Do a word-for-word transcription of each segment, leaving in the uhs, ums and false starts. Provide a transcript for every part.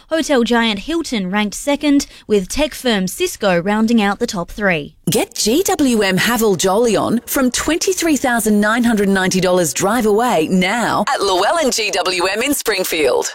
Hotel giant Hilton ranked second, with tech firm Cisco rounding out the top three. Get G W M Haval Jolion from twenty-three thousand nine hundred ninety dollars drive away now at Llewellyn G W M in Springfield.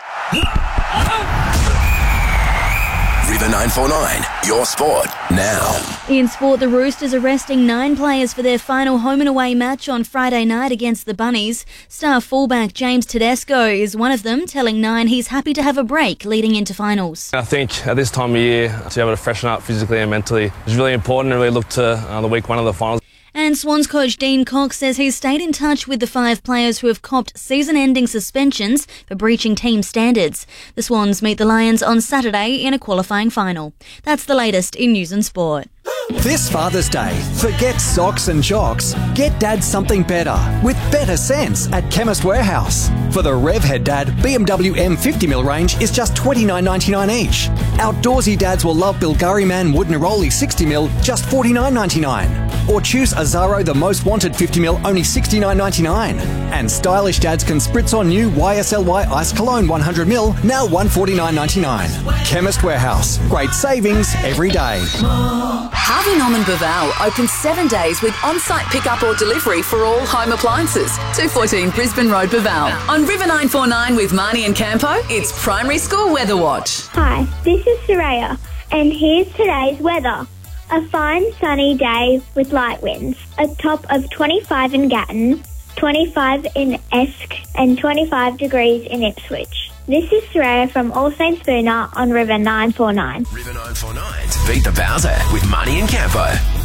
River nine four nine, your sport now. In sport, the Roosters are resting nine players for their final home and away match on Friday night against the Bunnies. Star fullback James Tedesco is one of them, telling Nine he's happy to have a break leading into finals. I think at this time of year, to be able to freshen up physically and mentally is really important, and really look to uh, the week one of the finals. And Swans coach Dean Cox says he's stayed in touch with the five players who have copped season-ending suspensions for breaching team standards. The Swans meet the Lions on Saturday in a qualifying final. That's the latest in news and sport. This Father's Day, forget socks and jocks. Get Dad something better with better sense at Chemist Warehouse. For the Revhead Dad, B M W M fifty mil range is just twenty-nine ninety-nine each. Outdoorsy dads will love Bilgari Man Wood Neroli sixty mil, just forty-nine ninety-nine. Or choose Azaro The Most Wanted fifty mil, only sixty-nine ninety-nine. And stylish dads can spritz on new Y S L Y Ice Cologne one hundred mil, now one forty-nine ninety-nine. Chemist Warehouse, great savings every day. Harvey Norman Baval opens seven days with on-site pickup or delivery for all home appliances. two fourteen Brisbane Road, Baval. On River nine four nine with Marnie and Campo, it's Primary School Weather Watch. Hi, this is Soraya, and here's today's weather. A fine sunny day with light winds. A top of twenty-five in Gatton, twenty-five in Esk, and twenty-five degrees in Ipswich. This is Soraya from All Saints Boonah on River nine four nine. River nine four nine to beat the Bowser with Marnie and Campo.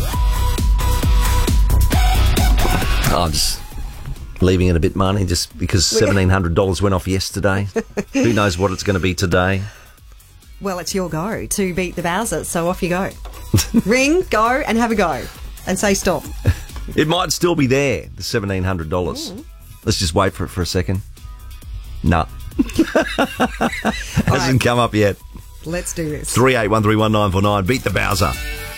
I'm just leaving it a bit, money, just because seventeen hundred dollars went off yesterday. Who knows what it's going to be today? Well, it's your go to beat the Bowser, so off you go. Ring, go, and have a go. And say stop. It might still be there, the seventeen hundred dollars. Ooh. Let's just wait for it for a second. No. Hasn't right. come up yet. Let's do this. three eight one three one nine four nine. Beat the Bowser.